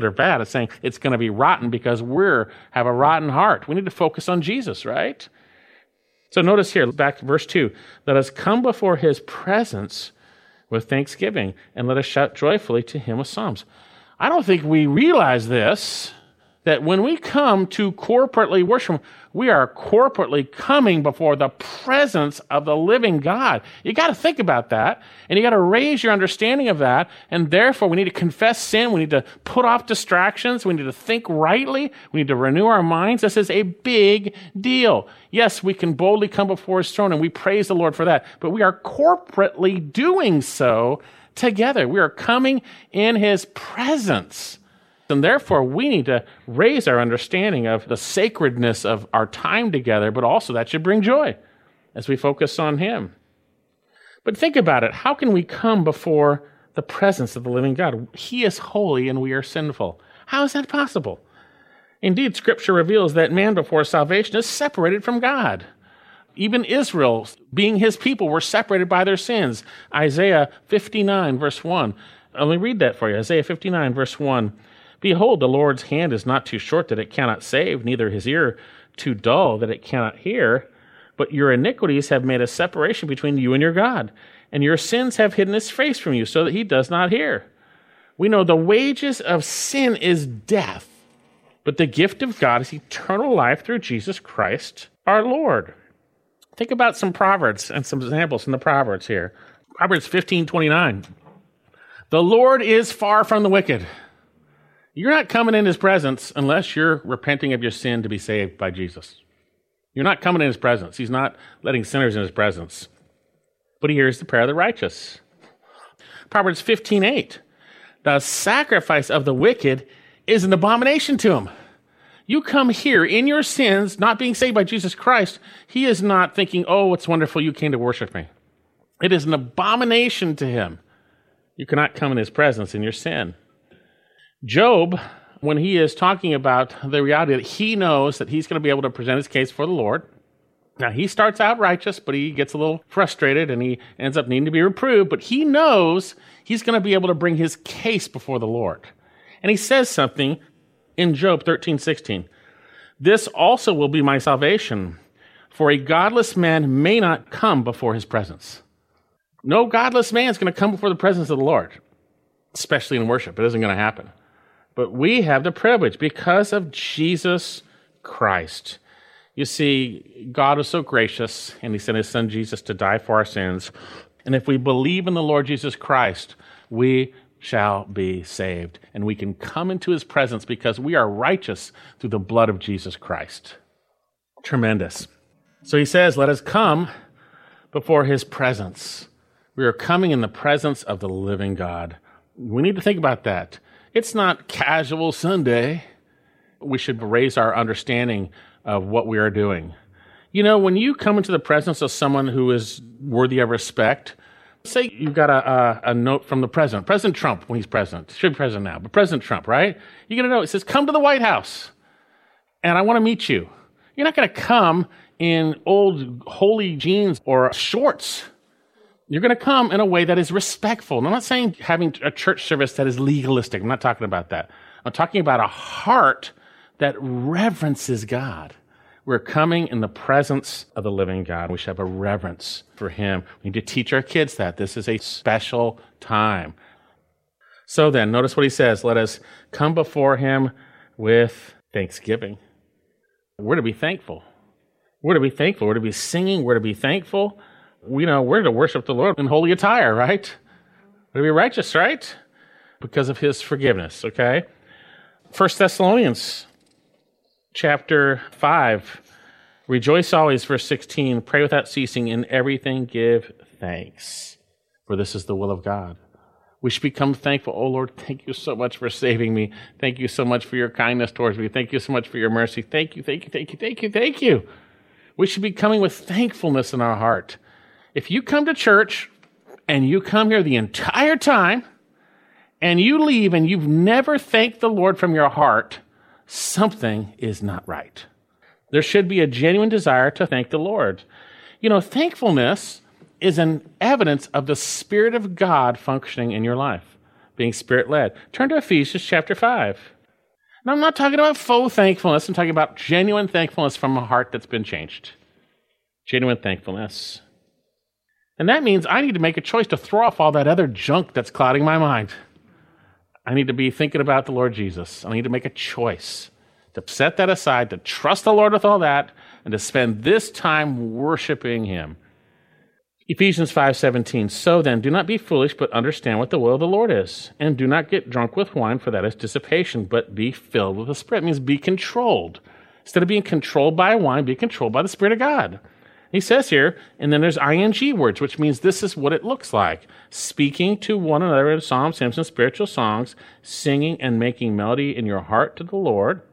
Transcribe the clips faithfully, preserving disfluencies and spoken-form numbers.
or bad. It's saying it's going to be rotten because we have a rotten heart. We need to focus on Jesus, right? So notice here, back to verse two. Let us come before his presence with thanksgiving, and let us shout joyfully to him with psalms. I don't think we realize this, that when we come to corporately worship, we are corporately coming before the presence of the living God. You got to think about that, and you got to raise your understanding of that, and therefore we need to confess sin, we need to put off distractions, we need to think rightly, we need to renew our minds. This is a big deal. Yes, we can boldly come before his throne, and we praise the Lord for that, but we are corporately doing so together. We are coming in his presence. And therefore, we need to raise our understanding of the sacredness of our time together, but also that should bring joy as we focus on him. But think about it. How can we come before the presence of the living God? He is holy and we are sinful. How is that possible? Indeed, Scripture reveals that man before salvation is separated from God. Even Israel, being his people, were separated by their sins. Isaiah fifty-nine, verse one. Let me read that for you. Isaiah fifty-nine, verse one. Behold, the Lord's hand is not too short that it cannot save, neither his ear too dull that it cannot hear. But your iniquities have made a separation between you and your God, and your sins have hidden his face from you so that he does not hear. We know the wages of sin is death, but the gift of God is eternal life through Jesus Christ our Lord. Think about some Proverbs and some examples from the Proverbs here. Proverbs fifteen twenty-nine. The Lord is far from the wicked. You're not coming in his presence unless you're repenting of your sin to be saved by Jesus. You're not coming in his presence. He's not letting sinners in his presence. But he hears the prayer of the righteous. Proverbs fifteen eight. The sacrifice of the wicked is an abomination to him. You come here in your sins, not being saved by Jesus Christ. He is not thinking, oh, it's wonderful you came to worship me. It is an abomination to him. You cannot come in his presence in your sin. Job, when he is talking about the reality that he knows that he's going to be able to present his case for the Lord. Now, he starts out righteous, but he gets a little frustrated and he ends up needing to be reproved, but he knows he's going to be able to bring his case before the Lord. And he says something in Job thirteen sixteen. This also will be my salvation, for a godless man may not come before his presence. No godless man is going to come before the presence of the Lord, especially in worship. It isn't going to happen. But we have the privilege because of Jesus Christ. You see, God is so gracious, and he sent his son Jesus to die for our sins. And if we believe in the Lord Jesus Christ, we shall be saved. And we can come into his presence because we are righteous through the blood of Jesus Christ. Tremendous. So he says, let us come before his presence. We are coming in the presence of the living God. We need to think about that. It's not casual Sunday. We should raise our understanding of what we are doing. You know, when you come into the presence of someone who is worthy of respect, say you've got a, a, a note from the president, President Trump when he's president, should be president now, but President Trump, right? You get a note, it says, come to the White House, and I want to meet you. You're not going to come in old holy jeans or shorts. You're going to come in a way that is respectful. And I'm not saying having a church service that is legalistic. I'm not talking about that. I'm talking about a heart that reverences God. We're coming in the presence of the living God. We should have a reverence for him. We need to teach our kids that. This is a special time. So then, notice what he says. Let us come before him with thanksgiving. We're to be thankful. We're to be thankful. We're to be singing. We're to be thankful. We know we're to worship the Lord in holy attire, right? We're to be righteous, right? Because of his forgiveness, okay? First Thessalonians chapter five. Rejoice always, verse sixteen. Pray without ceasing. In everything give thanks, for this is the will of God. We should become thankful. Oh, Lord, thank you so much for saving me. Thank you so much for your kindness towards me. Thank you so much for your mercy. Thank you, thank you, thank you, thank you, thank you. We should be coming with thankfulness in our heart. If you come to church and you come here the entire time and you leave and you've never thanked the Lord from your heart, something is not right. There should be a genuine desire to thank the Lord. You know, thankfulness is an evidence of the Spirit of God functioning in your life. being Spirit-led. Turn to Ephesians chapter five. Now, I'm not talking about faux thankfulness. I'm talking about genuine thankfulness from a heart that's been changed. Genuine thankfulness. And that means I need to make a choice to throw off all that other junk that's clouding my mind. I need to be thinking about the Lord Jesus. I need to make a choice to set that aside, to trust the Lord with all that, and to spend this time worshiping him. Ephesians five seventeen, so then, do not be foolish, but understand what the will of the Lord is. And do not get drunk with wine, for that is dissipation, but be filled with the Spirit. It means be controlled. Instead of being controlled by wine, be controlled by the Spirit of God. He says here, and then there's ing words, which means this is what it looks like. Speaking to one another in psalms, hymns, and spiritual songs, singing and making melody in your heart to the Lord,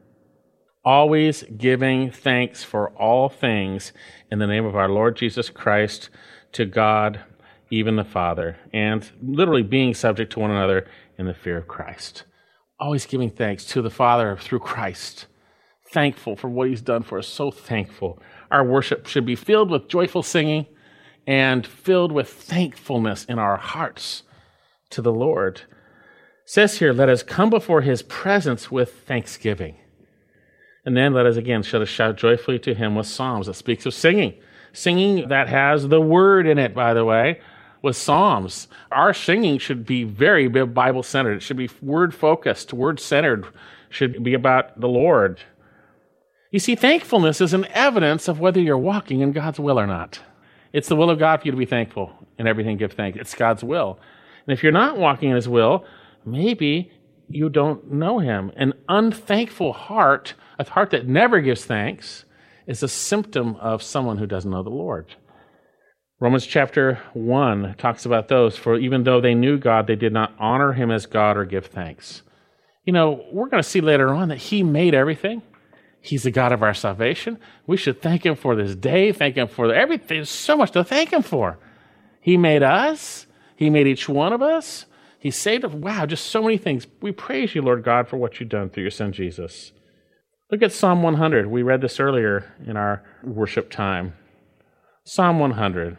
always giving thanks for all things in the name of our Lord Jesus Christ to God, even the Father, and literally being subject to one another in the fear of Christ. Always giving thanks to the Father through Christ. Thankful for what he's done for us, so thankful. Our worship should be filled with joyful singing and filled with thankfulness in our hearts to the Lord. It says here, let us come before his presence with thanksgiving. And then let us again shout, shout joyfully to him with psalms. That speaks of singing. Singing that has the word in it, by the way, with psalms. Our singing should be very Bible-centered. It should be word-focused, word-centered. It should be about the Lord. You see, thankfulness is an evidence of whether you're walking in God's will or not. It's the will of God for you to be thankful. In everything, give thanks. It's God's will. And if you're not walking in his will, maybe you don't know him. An unthankful heart, a heart that never gives thanks, is a symptom of someone who doesn't know the Lord. Romans chapter one talks about those. For even though they knew God, they did not honor him as God or give thanks. You know, we're going to see later on that he made everything. He's the God of our salvation. We should thank him for this day, thank him for everything. There's so much to thank him for. He made us. He made each one of us. He saved us. Wow, just so many things. We praise you, Lord God, for what you've done through your son, Jesus. Look at Psalm one hundred. We read this earlier in our worship time. Psalm one hundred.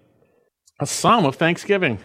A psalm of thanksgiving.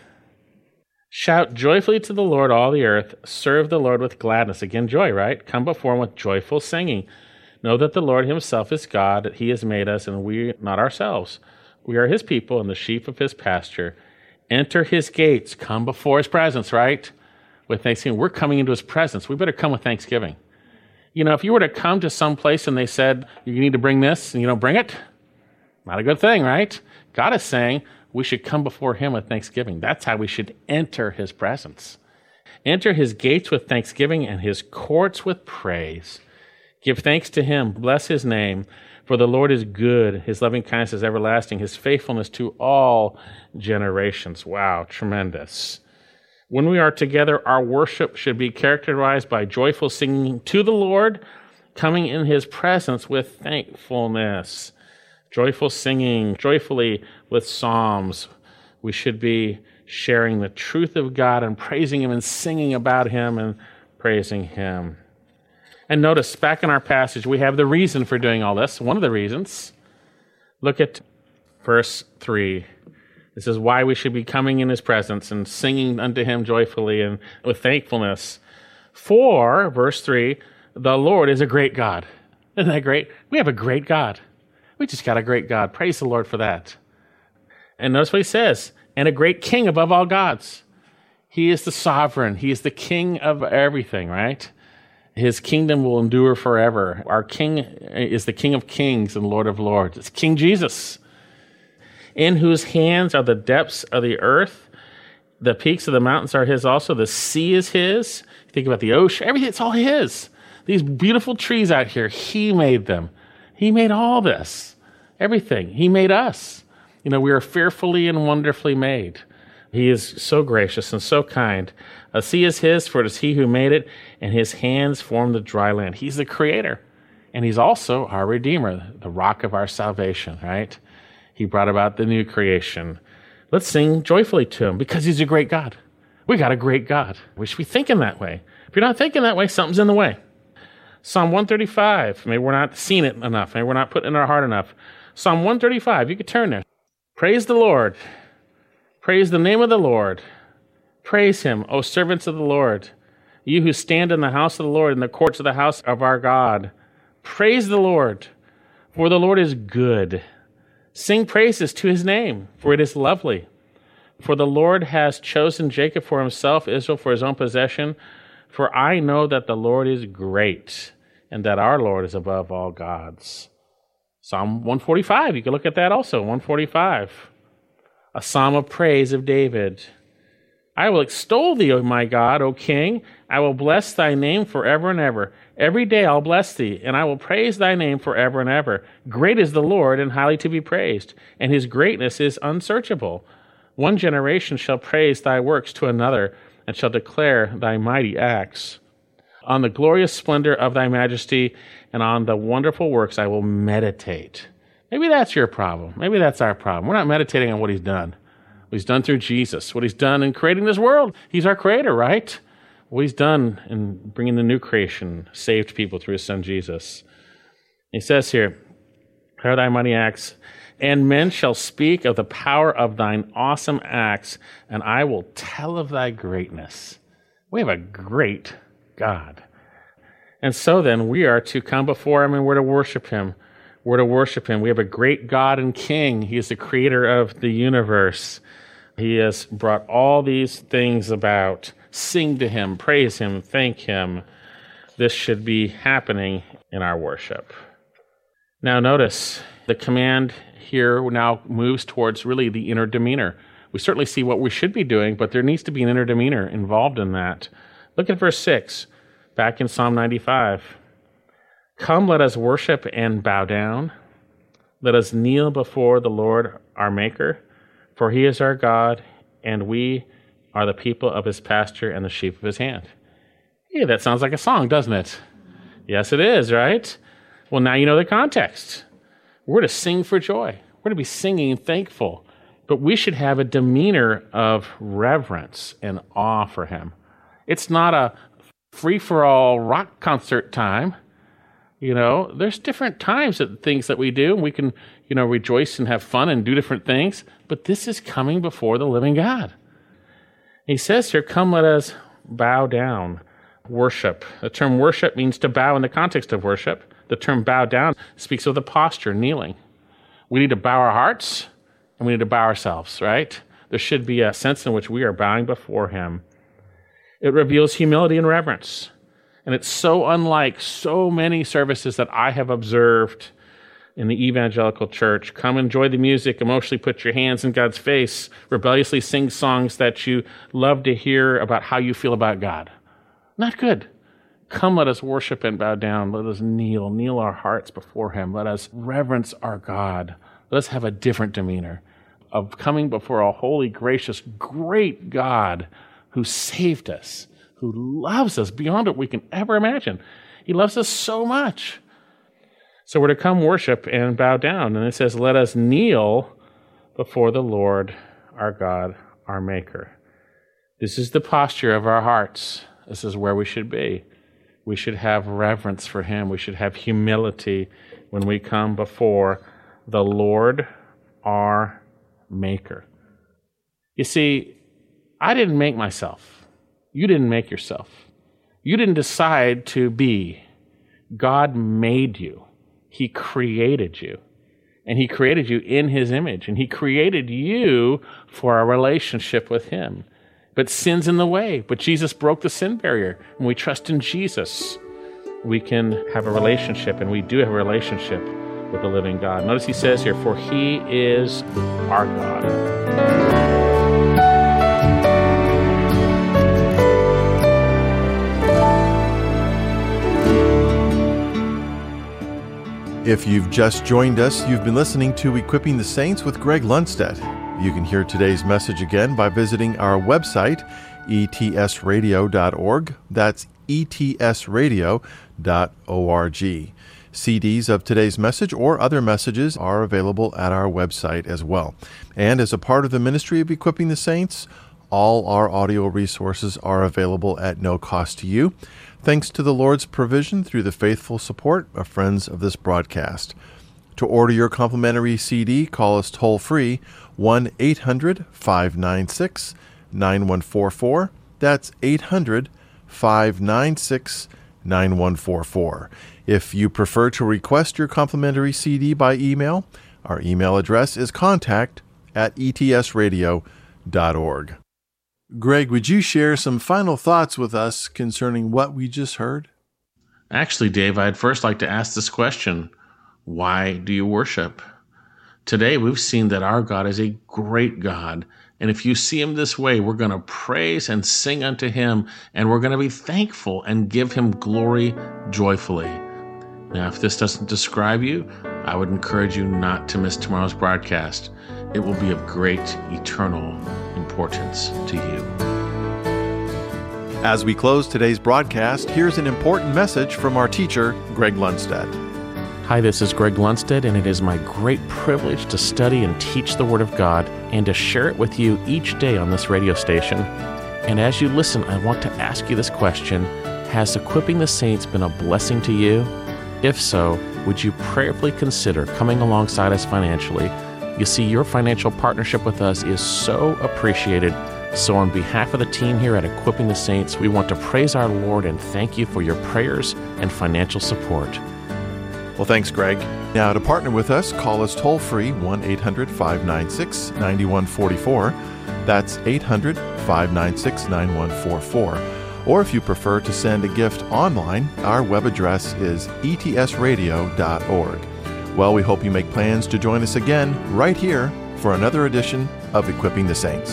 Shout joyfully to the Lord, all the earth. Serve the Lord with gladness. Again, joy, right? Come before him with joyful singing. Know that the Lord himself is God, that he has made us, and we not ourselves. We are his people and the sheep of his pasture. Enter his gates. Come before his presence, right? With thanksgiving. We're coming into his presence. We better come with thanksgiving. You know, if you were to come to some place and they said, you need to bring this, and you don't bring it, not a good thing, right? God is saying we should come before him with thanksgiving. That's how we should enter his presence. Enter his gates with thanksgiving and his courts with praise. Give thanks to him, bless his name, for the Lord is good. His loving kindness is everlasting, his faithfulness to all generations. Wow, tremendous. When we are together, our worship should be characterized by joyful singing to the Lord, coming in his presence with thankfulness. Joyful singing, joyfully with psalms. We should be sharing the truth of God and praising him and singing about him and praising him. And notice, back in our passage, we have the reason for doing all this. One of the reasons. Look at verse three. This is why we should be coming in his presence and singing unto him joyfully and with thankfulness. For, verse three, the Lord is a great God. Isn't that great? We have a great God. We just got a great God. Praise the Lord for that. And notice what he says, and a great king above all gods. He is the sovereign. He is the king of everything, right? His kingdom will endure forever. Our king is the King of kings and Lord of lords. It's King Jesus, in whose hands are the depths of the earth. The peaks of the mountains are his also. The sea is his. Think about the ocean. Everything, it's all his. These beautiful trees out here, he made them. He made all this. Everything. He made us. You know, we are fearfully and wonderfully made. He is so gracious and so kind. The sea is his, for it is he who made it, and his hands formed the dry land. He's the creator, and he's also our redeemer, the rock of our salvation, right? He brought about the new creation. Let's sing joyfully to him, because he's a great God. We got a great God. We should be thinking that way. If you're not thinking that way, something's in the way. Psalm one thirty-five. Maybe we're not seeing it enough. Maybe we're not putting it in our heart enough. Psalm one thirty-five. You could turn there. Praise the Lord. Praise the name of the Lord. Praise him, O servants of the Lord, you who stand in the house of the Lord, in the courts of the house of our God. Praise the Lord, for the Lord is good. Sing praises to his name, for it is lovely. For the Lord has chosen Jacob for himself, Israel for his own possession. For I know that the Lord is great, and that our Lord is above all gods. Psalm one forty-five, you can look at that also, one forty-five. A psalm of praise of David. I will extol thee, O my God, O King. I will bless thy name forever and ever. Every day I'll bless thee, and I will praise thy name forever and ever. Great is the Lord, and highly to be praised, and his greatness is unsearchable. One generation shall praise thy works to another, and shall declare thy mighty acts. On the glorious splendor of thy majesty, and on the wonderful works I will meditate. Maybe that's your problem. Maybe that's our problem. We're not meditating on what he's done. What he's done through Jesus, what he's done in creating this world. He's our creator, right? What he's done in bringing the new creation, saved people through his son Jesus. He says here, "How are thy mighty acts, and men shall speak of the power of thine awesome acts, and I will tell of thy greatness." We have a great God. And so then, we are to come before him and we're to worship him. We're to worship him. We have a great God and King. He is the creator of the universe. He has brought all these things about. Sing to him, praise him, thank him. This should be happening in our worship. Now notice, the command here now moves towards really the inner demeanor. We certainly see what we should be doing, but there needs to be an inner demeanor involved in that. Look at verse six, back in Psalm ninety-five. Come, let us worship and bow down. Let us kneel before the Lord our Maker, for he is our God, and we are the people of his pasture and the sheep of his hand. Hey, that sounds like a song, doesn't it? Yes, it is, right? Well, now you know the context. We're to sing for joy. We're to be singing thankful. But we should have a demeanor of reverence and awe for him. It's not a free-for-all rock concert time. You know, there's different times at things that we do, and we can, you know, rejoice and have fun and do different things, but this is coming before the living God. He says here, come, let us bow down, worship. The term worship means to bow in the context of worship. The term bow down speaks of the posture, kneeling. We need to bow our hearts, and we need to bow ourselves, right? There should be a sense in which we are bowing before him. It reveals humility and reverence. And it's so unlike so many services that I have observed in the evangelical church. Come enjoy the music, emotionally put your hands in God's face, rebelliously sing songs that you love to hear about how you feel about God. Not good. Come, let us worship and bow down. Let us kneel, kneel our hearts before him. Let us reverence our God. Let us have a different demeanor of coming before a holy, gracious, great God who saved us, who loves us beyond what we can ever imagine. He loves us so much. So we're to come worship and bow down. And it says, let us kneel before the Lord, our God, our Maker. This is the posture of our hearts. This is where we should be. We should have reverence for him. We should have humility when we come before the Lord, our Maker. You see, I didn't make myself. You didn't make yourself. You didn't decide to be. God made you. He created you. And he created you in his image. And he created you for a relationship with him. But sin's in the way. But Jesus broke the sin barrier. And we trust in Jesus. We can have a relationship. And we do have a relationship with the living God. Notice he says here, for he is our God. If you've just joined us, you've been listening to Equipping the Saints with Greg Lundstedt. You can hear today's message again by visiting our website, e t s radio dot org. That's e t s radio dot org. C Ds of today's message or other messages are available at our website as well. And as a part of the ministry of Equipping the Saints, all our audio resources are available at no cost to you, thanks to the Lord's provision through the faithful support of friends of this broadcast. To order your complimentary C D, call us toll-free, one eight hundred five nine six nine one four four. That's eight hundred, five nine six, nine one four four. If you prefer to request your complimentary C D by email, our email address is contact at e t s radio dot org. Greg, would you share some final thoughts with us concerning what we just heard? Actually, Dave, I'd first like to ask this question. Why do you worship? Today, we've seen that our God is a great God. And if you see him this way, we're going to praise and sing unto him, and we're going to be thankful and give him glory joyfully. Now, if this doesn't describe you, I would encourage you not to miss tomorrow's broadcast. It will be of great eternal importance to you. As we close today's broadcast, here's an important message from our teacher, Greg Lundstedt. Hi, this is Greg Lundstedt, and it is my great privilege to study and teach the Word of God and to share it with you each day on this radio station. And as you listen, I want to ask you this question. Has equipping the saints been a blessing to you? If so, would you prayerfully consider coming alongside us financially? You see, your financial partnership with us is so appreciated. So on behalf of the team here at Equipping the Saints, we want to praise our Lord and thank you for your prayers and financial support. Well, thanks, Greg. Now, to partner with us, call us toll-free, one eight hundred, five nine six, nine one four four. That's eight hundred, five nine six, nine one four four. Or if you prefer to send a gift online, our web address is e t s radio dot org. Well, we hope you make plans to join us again right here for another edition of Equipping the Saints.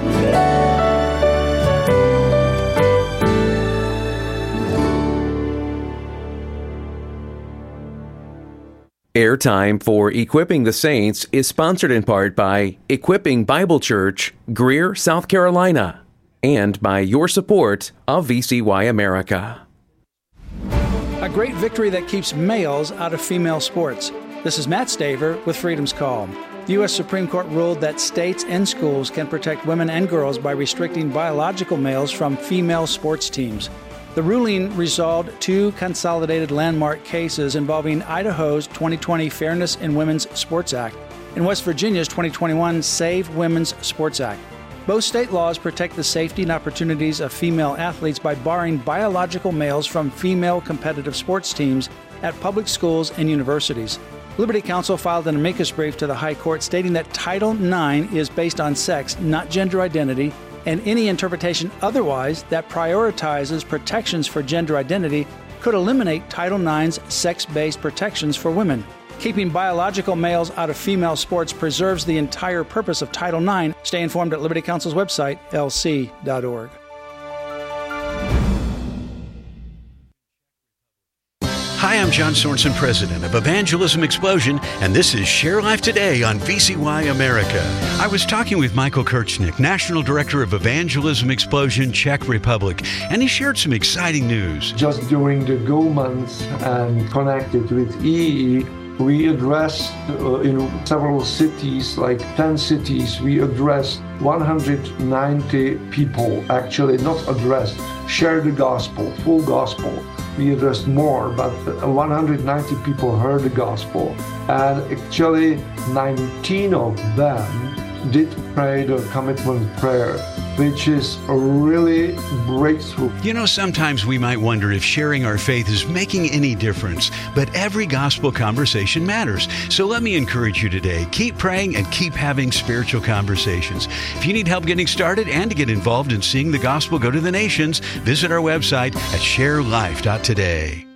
Airtime for Equipping the Saints is sponsored in part by Equipping Bible Church, Greer, South Carolina, and by your support of V C Y America. A great victory that keeps males out of female sports. This is Matt Staver with Freedom's Call. The U S Supreme Court ruled that states and schools can protect women and girls by restricting biological males from female sports teams. The ruling resolved two consolidated landmark cases involving Idaho's twenty twenty Fairness in Women's Sports Act and West Virginia's twenty twenty-one Save Women's Sports Act. Both state laws protect the safety and opportunities of female athletes by barring biological males from female competitive sports teams at public schools and universities. Liberty Counsel filed an amicus brief to the High Court stating that Title nine is based on sex, not gender identity, and any interpretation otherwise that prioritizes protections for gender identity could eliminate Title nine's sex-based protections for women. Keeping biological males out of female sports preserves the entire purpose of Title nine. Stay informed at Liberty Counsel's website, l c dot org. Hi, I'm John Sorensen, president of Evangelism Explosion, and this is Share Life Today on V C Y America. I was talking with Michael Kirchnick, National Director of Evangelism Explosion, Czech Republic, and he shared some exciting news. Just during the Go month and connected with E E, we addressed uh, in several cities, like ten cities, we addressed one hundred ninety people, actually not addressed, share the gospel, full gospel. We addressed more, but one hundred ninety people heard the gospel. And actually nineteen of them did pray the commitment prayer, which is a really breakthrough. You know, sometimes we might wonder if sharing our faith is making any difference, but every gospel conversation matters. So let me encourage you today, keep praying and keep having spiritual conversations. If you need help getting started and to get involved in seeing the gospel go to the nations, visit our website at share life dot today.